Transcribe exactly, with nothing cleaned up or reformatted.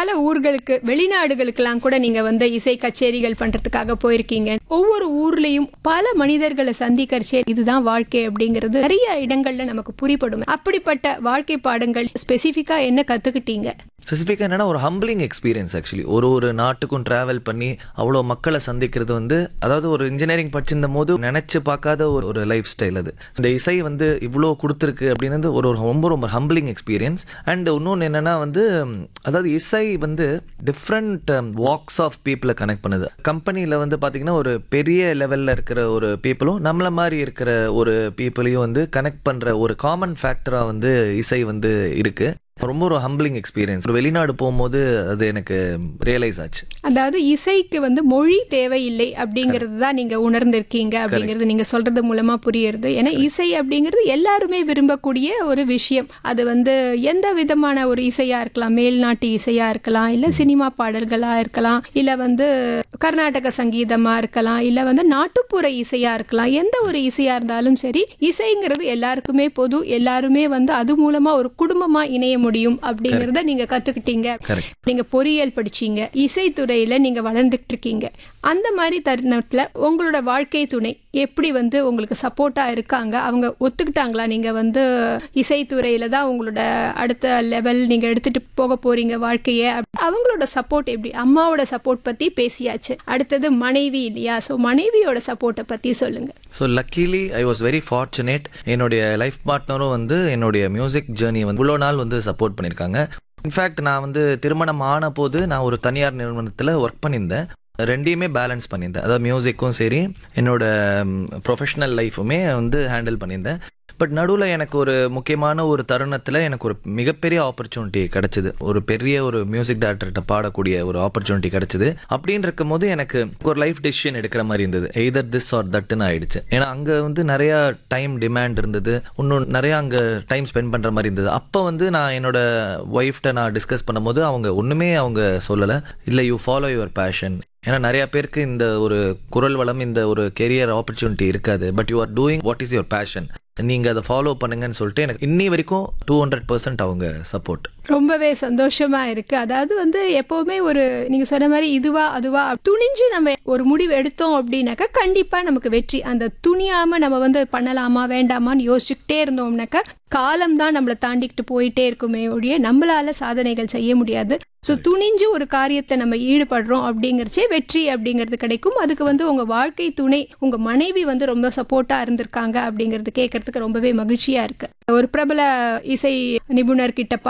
பல ஊர்களுக்கு வெளிநாடுகளுக்கெல்லாம் கூட நீங்க வந்து இசை கச்சேரிகள் பண்றதுக்காக போயிருக்கீங்க. ஒவ்வொரு ஊர்லயும் பல மனிதர்களை சந்திக்கிறச்சே இதுதான் வாழ்க்கை அப்படிங்கிறது நிறைய இடங்கள்ல நமக்கு புரிபடும். அப்படிப்பட்ட வாழ்க்கை பாடங்கள் ஸ்பெசிஃபிக்கா என்ன கத்துக்கிட்டீங்க? ஸ்பெசிஃபிக்காக என்னன்னா ஒரு ஹம்பிளிங் எக்ஸ்பீரியன்ஸ். ஆக்சுவலி ஒரு ஒரு நாட்டுக்கும் ட்ராவல் பண்ணி அவ்வளோ மக்களை சந்திக்கிறது வந்து, அதாவது ஒரு இன்ஜினியரிங் படிச்சிருந்த போது நினச்சி பார்க்காத ஒரு ஒரு லைஃப் ஸ்டைல் அது. இந்த இசை வந்து இவ்வளோ கொடுத்துருக்கு அப்படின்றது ஒரு ஒரு ரொம்ப ரொம்ப ஹம்பிளிங் எக்ஸ்பீரியன்ஸ். அண்ட் இன்னொன்று என்னென்னா வந்து, அதாவது இசை வந்து டிஃப்ரெண்ட் வாக்ஸ் ஆஃப் பீப்புளை கனெக்ட் பண்ணுது. கம்பெனியில் வந்து பார்த்திங்கன்னா ஒரு பெரிய லெவலில் இருக்கிற ஒரு பீப்புளும் நம்மளை மாதிரி இருக்கிற ஒரு பீப்புளையும் வந்து கனெக்ட் பண்ணுற ஒரு காமன் ஃபேக்டராக வந்து இசை வந்து இருக்குது. ரொம்ப ஒரு ஹம்பிளிங் எக்ஸ்பீரியன்ஸ். ஒரு வெளிநாடு போகும்போது அது எனக்கு ரியலைஸ் ஆச்சு. அதாவது இசைக்கு வந்து மொழி தேவையில்லை அப்படிங்கிறது தான் நீங்க உணர்ந்திருக்கீங்க அப்படிங்கிறது நீங்க சொல்றது மூலமா புரியுது. ஏன்னா இசை அப்படிங்கிறது எல்லாருமே விரும்பக்கூடிய ஒரு விஷயம். அது வந்து எந்த விதமான ஒரு இசையா இருக்கலாம், மேல்நாட்டு இசையா இருக்கலாம், இல்ல சினிமா பாடல்களா இருக்கலாம், இல்ல வந்து கர்நாடக சங்கீதமா இருக்கலாம், இல்ல வந்து நாட்டுப்புற இசையா இருக்கலாம். எந்த ஒரு இசையா இருந்தாலும் சரி, இசைங்கிறது எல்லாருக்குமே பொது. எல்லாருமே வந்து அது மூலமா ஒரு குடும்பமா இணைய முடியும் அப்படிங்கறத நீங்க கத்துக்கிட்டீங்க. நீங்க பொறியியல் படிச்சீங்க, இசைத்துறையில நீங்க வளர்ந்துட்டு இருக்கீங்க. அந்த மாதிரி தருணத்துல உங்களோட வாழ்க்கை துணை எப்படி வந்து உங்களுக்கு சப்போர்ட்டா இருக்காங்க? அவங்க ஒத்துக்கிட்டாங்களா நீங்க வந்து இசைத்துறையில தான் உங்களோட அடுத்த லெவல் நீங்க எடுத்துட்டு போக போறீங்க வாழ்க்கைய? அவங்களோட சப்போர்ட் எப்படி? அம்மாவோட சப்போர்ட் பத்தி பேசியாச்சு, அடுத்தது மனைவி இல்லையா? ஸோ மனைவியோட சப்போர்ட்டை பத்தி சொல்லுங்க. So luckily I was very fortunate. என்னுடைய லைஃப் பார்ட்னரும் வந்து என்னுடைய மியூசிக் ஜேர்னி வந்து இவ்வளோ நாள் வந்து சப்போர்ட் பண்ணியிருக்காங்க. இன்ஃபேக்ட் நான் வந்து திருமணம் ஆன போது நான் ஒரு தனியார் நிறுவனத்தில் ஒர்க் பண்ணியிருந்தேன். ரெண்டையுமே பேலன்ஸ் பண்ணியிருந்தேன். அதாவது மியூசிக்கும் சரி, என்னோட ப்ரொஃபஷ்னல் லைஃபுமே வந்து ஹேண்டில் பண்ணியிருந்தேன். பட் நடுவில் எனக்கு ஒரு முக்கியமான ஒரு தருணத்தில் எனக்கு ஒரு மிகப்பெரிய ஆப்பர்ச்சுனிட்டி கிடச்சிது. ஒரு பெரிய ஒரு மியூசிக் டைரக்டர்கிட்ட பாடக்கூடிய ஒரு ஆப்பர்ச்சுனிட்டி கிடச்சிது. அப்படின்னு இருக்கும் போது எனக்கு ஒரு லைஃப் டெசிஷன் எடுக்கிற மாதிரி இருந்தது. எய்தர் திஸ் ஆர் தட்டுன்னு ஆயிடுச்சு. ஏன்னா அங்கே வந்து நிறையா டைம் டிமாண்ட் இருந்தது, இன்னும் நிறையா அங்கே டைம் ஸ்பெண்ட் பண்ணுற மாதிரி இருந்தது. அப்போ வந்து நான் என்னோட ஒய்ஃப்ட்ட நான் டிஸ்கஸ் பண்ணும்போது அவங்க ஒன்றுமே அவங்க சொல்லலை, இல்லை யூ ஃபாலோ யுவர் பேஷன். ஏன்னா நிறையா பேருக்கு இந்த ஒரு குரல் வளம், இந்த ஒரு கெரியர் ஆப்பர்ச்சுனிட்டி இருக்காது. But you are doing what is your fashion, நீங்கள் அதை ஃபாலோ பண்ணுங்கன்னு சொல்லிட்டு எனக்கு இன்னி வரைக்கும் டூ ஹண்ட்ரட் பர்சன்ட் அவங்க சப்போர்ட். ரொம்பவே சந்தோஷமா இருக்கு. அதாவது வந்து எப்பவுமே ஒரு நீங்க சொன்ன மாதிரி இதுவா அதுவா துணிஞ்சு நம்ம ஒரு முடிவு எடுத்தோம் அப்படின்னாக்கா கண்டிப்பா நமக்கு வெற்றி. அந்த துணியாம நம்ம வந்து பண்ணலாமா வேண்டாமான்னு யோசிச்சுக்கிட்டே இருந்தோம்னாக்கா காலம் தான் நம்மளை தாண்டிக்கிட்டு போயிட்டே இருக்குமே ஒழிய நம்மளால சாதனைகள் செய்ய முடியாது. ஸோ துணிஞ்சு ஒரு காரியத்தை நம்ம ஈடுபடுறோம் அப்படிங்கிறச்சே வெற்றி அப்படிங்கிறது கிடைக்கும். அதுக்கு வந்து உங்க வாழ்க்கை துணை, உங்க மனைவி வந்து ரொம்ப சப்போர்ட்டா இருந்திருக்காங்க அப்படிங்கிறது கேட்கறதுக்கு ரொம்பவே மகிழ்ச்சியா இருக்கு. ஒரு பிரபல இசை நிபுணர் கிட்ட